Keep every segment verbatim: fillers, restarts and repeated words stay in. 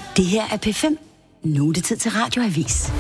Det her er P fem. Nu er det tid til Radioavis.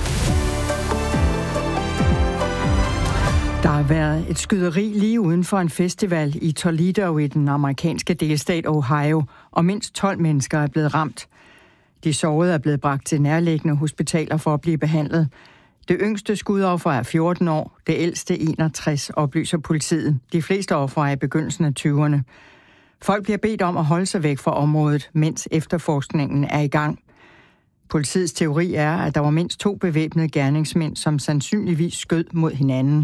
Der har været et skyderi lige uden for en festival i Toledo i den amerikanske delstat Ohio, og mindst tolv mennesker er blevet ramt. De sårede er blevet bragt til nærliggende hospitaler for at blive behandlet. Det yngste skudoffer er fjorten år, det ældste enogtres, oplyser politiet. De fleste ofre er i begyndelsen af tyverne. Folk bliver bedt om at holde sig væk fra området, mens efterforskningen er i gang. Politiets teori er, at der var mindst to bevæbnede gerningsmænd, som sandsynligvis skød mod hinanden.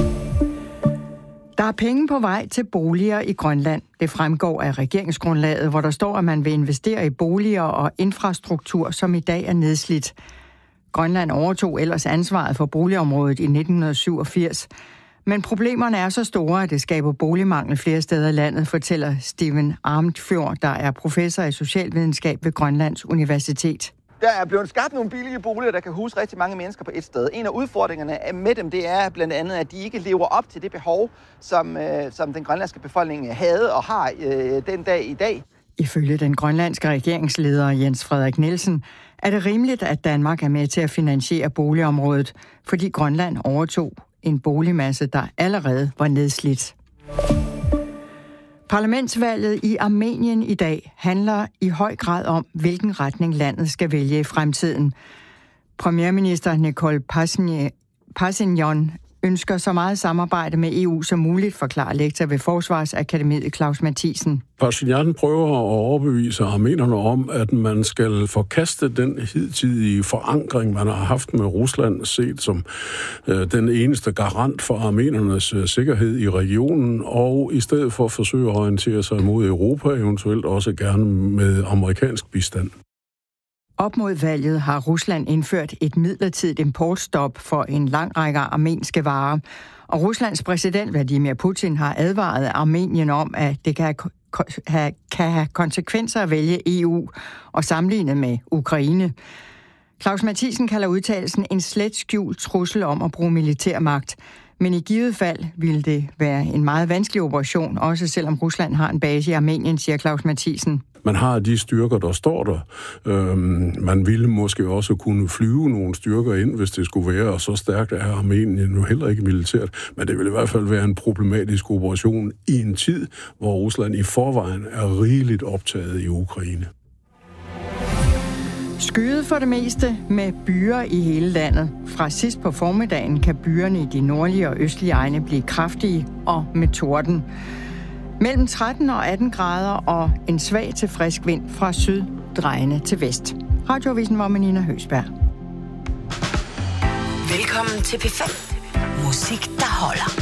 Der er penge på vej til boliger i Grønland. Det fremgår af regeringsgrundlaget, hvor der står, at man vil investere i boliger og infrastruktur, som i dag er nedslidt. Grønland overtog ellers ansvaret for boligområdet i nitten syvogfirs. Men problemerne er så store, at det skaber boligmangel flere steder i landet, fortæller Steven Armfjord, der er professor i socialvidenskab ved Grønlands Universitet. Der er blevet skabt nogle billige boliger, der kan huse rigtig mange mennesker på et sted. En af udfordringerne med dem, det er blandt andet, at de ikke lever op til det behov, som, øh, som den grønlandske befolkning havde og har øh, den dag i dag. Ifølge den grønlandske regeringsleder Jens Frederik Nielsen er det rimeligt, at Danmark er med til at finansiere boligområdet, fordi Grønland overtog en boligmasse, der allerede var nedslidt. Parlamentsvalget i Armenien i dag handler i høj grad om, hvilken retning landet skal vælge i fremtiden. Premierminister Nikol Pashinyan ønsker så meget samarbejde med E U som muligt, forklarer lektor ved Forsvarsakademiet Claus Mathisen. Pashinyan prøver at overbevise armenerne om, at man skal forkaste den hidtidige forankring, man har haft med Rusland, set som øh, den eneste garant for armenernes øh, sikkerhed i regionen, og i stedet for forsøge at orientere sig mod Europa, eventuelt også gerne med amerikansk bistand. Op mod valget har Rusland indført et midlertidigt importstop for en lang række armenske varer. Og Ruslands præsident Vladimir Putin har advaret Armenien om, at det kan have, kan have konsekvenser at vælge E U og sammenlignet med Ukraine. Claus Mathisen kalder udtalelsen en slet skjult trussel om at bruge militærmagt. Men i givet fald ville det være en meget vanskelig operation, også selvom Rusland har en base i Armenien, siger Claus Mathisen. Man har de styrker, der står der. Øhm, man ville måske også kunne flyve nogle styrker ind, hvis det skulle være, og så stærkt er Armenien nu heller ikke militært. Men det vil i hvert fald være en problematisk operation i en tid, hvor Rusland i forvejen er rigeligt optaget i Ukraine. Skyet for det meste med byer i hele landet. Fra sidst på formiddagen kan byerne i de nordlige og østlige egne blive kraftige og med torden. Mellem tretten og atten grader og en svag til frisk vind fra syd drejende til vest. Radioavisen var med Nina Høsberg. Velkommen til P fem. Musik, der holder.